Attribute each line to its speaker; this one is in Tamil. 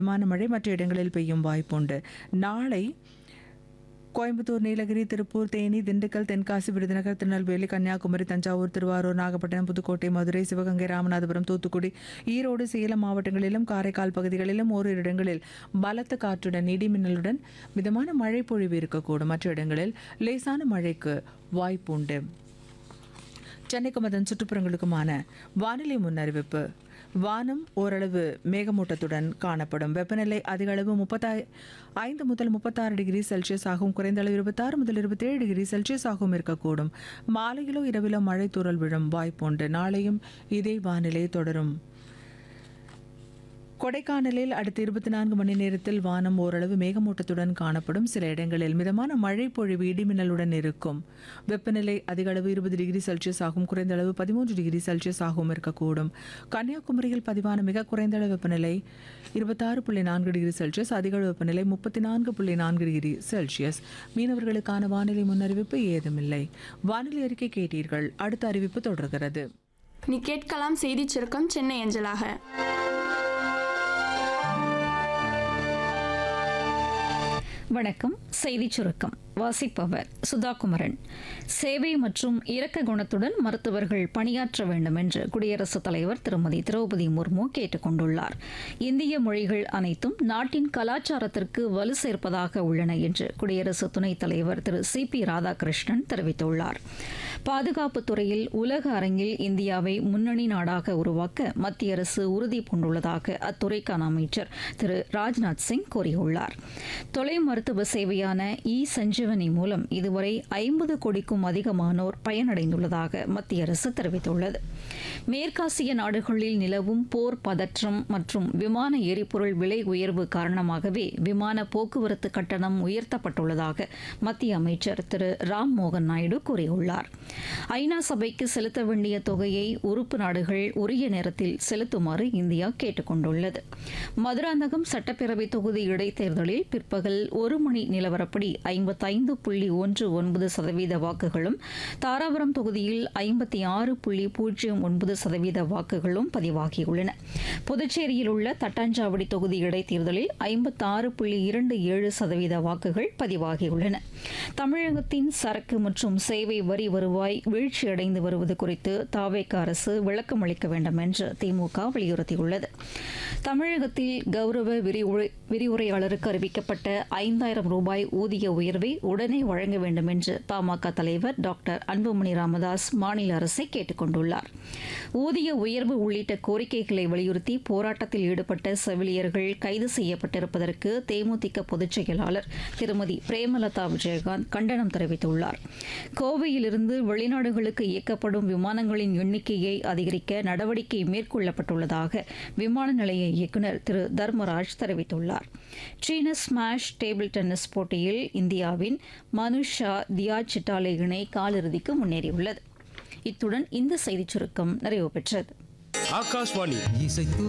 Speaker 1: மிதமான மழை மற்ற இடங்களில் பெய்யும் வாய்ப்புண்டு. நாளை கோயம்புத்தூர், நீலகிரி, திருப்பூர், தேனி, திண்டுக்கல், தென்காசி, விருதுநகர், திருநெல்வேலி, கன்னியாகுமரி, தஞ்சாவூர், திருவாரூர், நாகப்பட்டினம், புதுக்கோட்டை, மதுரை, சிவகங்கை, ராமநாதபுரம், தூத்துக்குடி, ஈரோடு, சேலம் மாவட்டங்களிலும் காரைக்கால் பகுதிகளிலும் ஓரிரு இடங்களில் பலத்த காற்றுடன் இடிமின்னலுடன் மிதமான மழை பொழிவு இருக்கக்கூடும். மற்ற இடங்களில் லேசான மழைக்கு வாய்ப்புண்டு. சென்னைக்கும் அதன் சுற்றுப்புறங்களுக்குமான வானிலை முன்னறிவிப்பு. வானம் ஓரளவு மேகமூட்டத்துடன் காணப்படும். வெப்பநிலை அதிக அளவு 35 முதல் 36 டிகிரி செல்சியஸ் ஆகவும் குறைந்த அளவு 26 முதல் 27 டிகிரி செல்சியஸ் ஆகவும் இருக்கக்கூடும். மாலையிலோ இரவிலோ மழை தூறல் விழும் வாய்ப்புண்டு. நாளையும் இதே வானிலை தொடரும். கொடைக்கானலில் அடுத்த 24 மணி நேரத்தில் வானம் ஓரளவு மேகமூட்டத்துடன் காணப்படும். சில இடங்களில் மிதமான மழை பொழிவு இடிமின்னலுடன் இருக்கும். வெப்பநிலை அதிக அளவு 20 டிகிரி செல்சியஸ் ஆகும் குறைந்த அளவு 13 டிகிரி செல்சியஸ் ஆகவும் இருக்கக்கூடும். கன்னியாகுமரியில் பதிவான மிக குறைந்த அளவு வெப்பநிலை 26.4 டிகிரி செல்சியஸ், அதிக அளவு வெப்பநிலை 34.4 டிகிரி செல்சியஸ். மீனவர்களுக்கான வானிலை முன்னறிவிப்பு ஏதுமில்லை. வானிலை அறிக்கை கேட்டீர்கள். அடுத்த அறிவிப்பு தொடர்கிறது.
Speaker 2: நீ கேட்கலாம் செய்தி சுருக்கம் சென்னை அஞ்சலாக.
Speaker 3: வணக்கம். செய்திச் சுருக்கம் வாசிப்பவர் சுதாகுமரன். சேவை மற்றும் இரக்க குணத்துடன் மருத்துவர்கள் பணியாற்ற வேண்டும் என்று குடியரசுத் தலைவர் திருமதி திரௌபதி முர்மு கேட்டுக் கொண்டுள்ளார். இந்திய மொழிகள் அனைத்தும் நாட்டின் கலாச்சாரத்திற்கு வலு சேர்ப்பதாக உள்ளன என்று குடியரசு துணைத் தலைவர் திரு சி.பி. ராதாகிருஷ்ணன் தெரிவித்துள்ளார். பாதுகாப்புத் துறையில் உலக அரங்கில் இந்தியாவை முன்னணி நாடாக உருவாக்க மத்திய அரசு உறுதி பூண்டுள்ளதாக அத்துறைக்கான அமைச்சர் திரு ராஜ்நாத் சிங் கூறியுள்ளார். தொலை மருத்துவ சேவையான சஞ்சீவனி மூலம் இதுவரை 50 கோடிக்கும் அதிகமானோர் பயனடைந்துள்ளதாக மத்திய அரசு தெரிவித்துள்ளது. மேற்காசிய நாடுகளில் நிலவும் போர் பதற்றம் மற்றும் விமான எரிபொருள் விலை உயர்வு காரணமாகவே விமான போக்குவரத்து கட்டணம் உயர்த்தப்பட்டுள்ளதாக மத்திய அமைச்சர் திரு ராம் மோகன் நாயுடு கூறியுள்ளார். ஐநா சபைக்கு செலுத்த வேண்டிய தொகையை உறுப்பு நாடுகள் உரிய நேரத்தில் செலுத்துமாறு இந்தியா கேட்டுக் கொண்டுள்ளது. மதுராந்தகம் சட்டப்பேரவை தொகுதி இடைத்தேர்தலில் பிற்பகல் 1 மணி நிலவரப்படி 55.19% வாக்குகளும், தாராபுரம் தொகுதியில் 56.09% வாக்குகளும் பதிவாகியுள்ளன. புதுச்சேரியில் உள்ள தட்டாஞ்சாவடி தொகுதி இடைத்தேர்தலில் 56.27% வாக்குகள் பதிவாகியுள்ளன. தமிழகத்தின் சரக்கு மற்றும் சேவை வரி வருவாய் வீழ்ச்சியடைந்து வருவது குறித்து தாவேக அரசு விளக்கம் அளிக்க வேண்டும் என்று திமுக வலியுறுத்தியுள்ளது. தமிழகத்தில் கௌரவ விரிவுரையாளருக்கு அறிவிக்கப்பட்ட 5,000 ரூபாய் ஊதிய உயர்வை உடனே வழங்க வேண்டும் என்று பாமக தலைவர் டாக்டர் அன்புமணி ராமதாஸ் மாநில அரசை கேட்டுக் கொண்டுள்ளார். ஊதிய உயர்வு உள்ளிட்ட கோரிக்கைகளை வலியுறுத்தி போராட்டத்தில் ஈடுபட்ட செவிலியர்கள் கைது செய்யப்பட்டிருப்பதற்கு தேமுதிக பொதுச் செயலாளர் திருமதி பிரேமலதா விஜயகாந்த் கண்டனம் தெரிவித்துள்ளார். கோவையிலிருந்து வெளிநாடுகளுக்கு இயக்கப்படும் விமானங்களின் எண்ணிக்கையை அதிகரிக்க நடவடிக்கை மேற்கொள்ளப்பட்டுள்ளதாக விமான நிலைய இயக்குநர் திரு தர்மராஜ் தெரிவித்துள்ளார். சீன ஸ்மாஷ் டேபிள் டென்னிஸ் போட்டியில் இந்தியாவின் மனுஷா தியா சிட்டாலே இணை காலிறுதிக்கு முன்னேறியுள்ளது. இத்துடன் இந்த செய்திச் சுருக்கம் நிறைவு பெற்றது.
Speaker 4: ஆகாஷ்வாணி இசைத்து